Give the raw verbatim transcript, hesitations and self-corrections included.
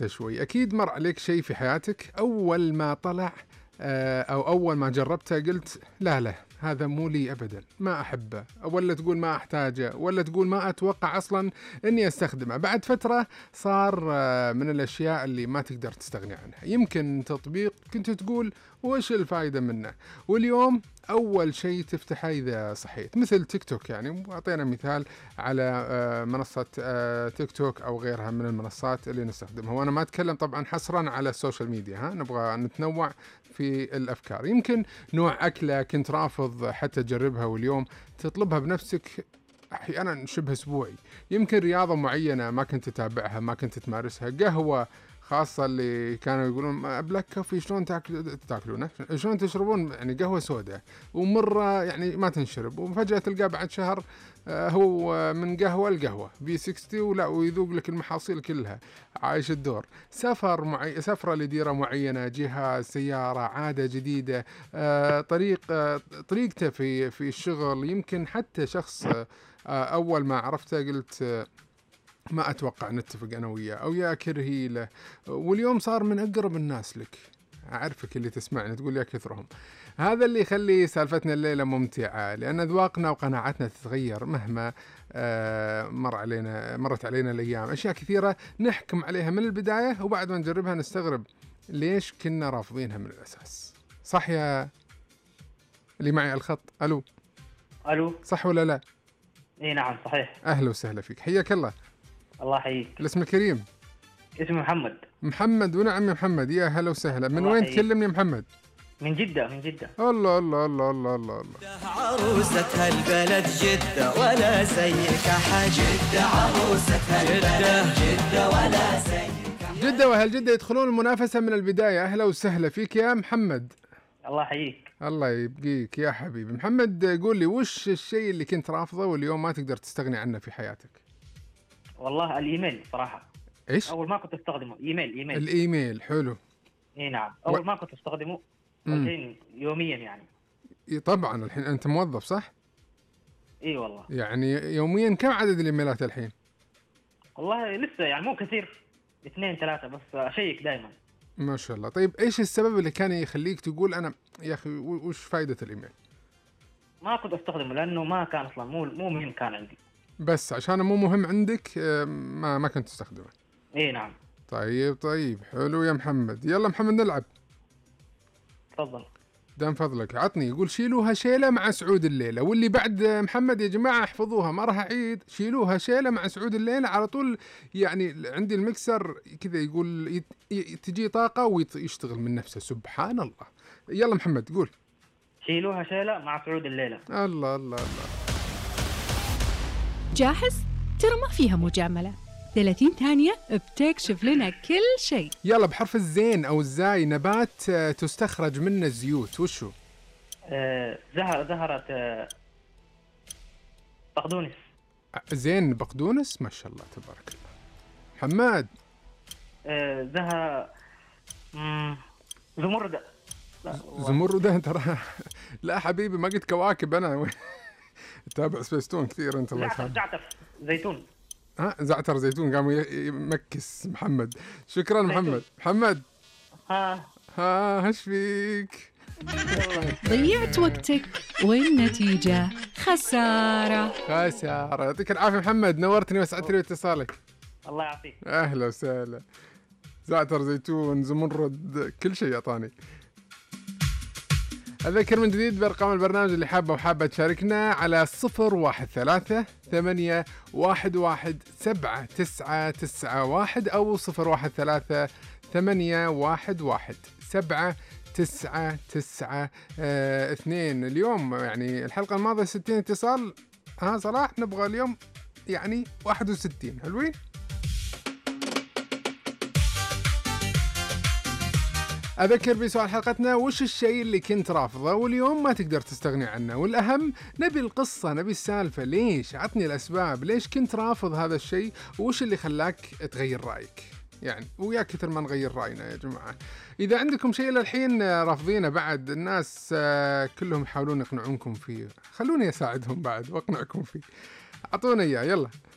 درسته شوي. أكيد مر عليك شيء في حياتك أول ما طلع أو أول ما جربته قلت لا لا هذا مو لي أبدا، ما أحبه، ولا تقول ما أحتاجه، ولا تقول ما أتوقع أصلا أني أستخدمه. بعد فترة صار من الأشياء اللي ما تقدر تستغني عنها. يمكن تطبيق كنت تقول وش الفائدة منه، واليوم أول شيء تفتحه إذا صحيت، مثل تيك توك. يعني وأعطينا مثال على منصة تيك توك أو غيرها من المنصات اللي نستخدمها، وأنا ما أتكلم طبعا حصرا على السوشيال ميديا، ها نبغى نتنوع في الأفكار. يمكن نوع أكلة كنت رافض حتى تجربها واليوم تطلبها بنفسك أحيانا شبه أسبوعي. يمكن رياضة معينة ما كنت تتابعها، ما كنت تمارسها، قهوة خاصة اللي كانوا يقولون بلاك كوفي شلون تاكل تاكلونه شلون تشربون يعني قهوة سوداء ومرة يعني ما تنشرب، وفجأة تلقى بعد شهر هو من قهوة لقهوة بي ستين ولا ويذوق لك المحاصيل كلها. عايش الدور. سفر معي سفرة لديرة معينة، جهاز، سيارة، عادة جديدة، آه، طريق آه، طريقته في في الشغل. يمكن حتى شخص آه، أول ما عرفته قلت آه، ما أتوقع نتفق أنا وياه أو يا كرهي له، واليوم صار من أقرب الناس لك. أعرفك اللي تسمعني تقول يا كثرهم. هذا اللي يخلي سالفتنا الليلة ممتعة، لأن أذواقنا وقناعاتنا تتغير مهما آه مر علينا مرت علينا الأيام. أشياء كثيرة نحكم عليها من البداية وبعد ما نجربها نستغرب ليش كنا رافضينها من الأساس. صح يا اللي معي على الخط؟ ألو ألو، صح ولا لا؟ إيه نعم صحيح. أهلا وسهلا فيك، حياك الله. الله يحييك. الاسم الكريم؟ اسمي محمد. محمد، ونعم يا محمد، يا هلا وسهلا. من وين تكلمني محمد؟ من جدة. من جدة. الله الله الله الله الله الله. عروسة هالبلد جدة ولا زيك حاج. جدة عروسة هالبلد جدة ولا زيك. جدة وأهل جدة يدخلون المنافسة من البداية. أهلا وسهلا فيك يا محمد. الله يحييك. الله يبقيك يا حبيبي. محمد قول لي وش الشيء اللي كنت رافضه واليوم ما تقدر تستغني عنه في حياتك؟ والله الإيميل صراحة. إيش؟ أول ما كنت أستخدمه إيميل. إيميل الإيميل حلو. إيه نعم. أول و... ما كنت أستخدمه الحين يوميا يعني. إيه طبعا. الحين أنت موظف صح؟ إيه والله. يعني يوميا كم عدد الإيميلات الحين؟ والله لسه يعني مو كثير، اثنين ثلاثة بس، أشيك دائما. ما شاء الله. طيب إيش السبب اللي كان يخليك تقول أنا يا أخي وش فائدة الإيميل؟ ما كنت أستخدمه لأنه ما كان أصلا مو مو مهم كان عندي. بس عشان مو مهم عندك ما ما كنت تستخدمه. إيه نعم. طيب طيب حلو يا محمد. يلا محمد نلعب. تفضل. دام فضلك عطني. يقول شيلوها شيلة مع سعود الليلة، واللي بعد محمد يا جماعة احفظوها ما راح أعيد. شيلوها شيلة مع سعود الليلة على طول. يعني عندي المكسر كذا يقول تجي طاقة ويشتغل من نفسه. سبحان الله. يلا محمد قول. شيلوها شيلة مع سعود الليلة. الله الله الله. جاهز؟ ترى ما فيها مجاملة. ثلاثين ثانية بتكشف لنا كل شيء. يلا. بحرف الزين أو الزاي نبات تستخرج منه الزيوت، وشو؟ آه زهر زهرة آه بقدونس. زين بقدونس، ما شاء الله تبارك الله. محمد. آه زهرة زمردة. زمردة ترى. لا حبيبي ما قلت كواكب أنا. تابع سبيستون كثير أنت. الله زعتر زعتر زيتون. ها زعتر زيتون قام يمكس محمد. شكرا محمد. محمد ها ها هش فيك؟ ضيعت وقتك والنتيجة خسارة. خسارة. يعطيك العافية محمد، نورتني وسعدتني باتصالك. الله يعافيك. أهلا وسهلا. زعتر زيتون زمرد كل شيء أعطاني. أذكر من جديد بأرقام البرنامج اللي حابة وحابة تشاركنا على صفر واحد ثلاثة ثمانية واحد واحد سبعة تسعة تسعة واحد أو صفر واحد ثلاثة ثمانية واحد واحد سبعة تسعة تسعة اه اثنين. اليوم يعني الحلقة الماضية ستين اتصال. ها صلاح نبغى اليوم يعني واحد وستين. حلوين. أذكر بسؤال حلقتنا وش الشيء اللي كنت رافضه واليوم ما تقدر تستغني عنه، والأهم نبي القصة نبي السالفة. ليش؟ عطني الأسباب ليش كنت رافض هذا الشيء وش اللي خلاك تغير رأيك. يعني ويا كثر ما نغير رأينا يا جماعة. إذا عندكم شيء للحين رافضينه بعد الناس كلهم يحاولون يقنعونكم فيه، خلوني أساعدهم بعد وأقنعكم فيه. أعطونا إياه يلا.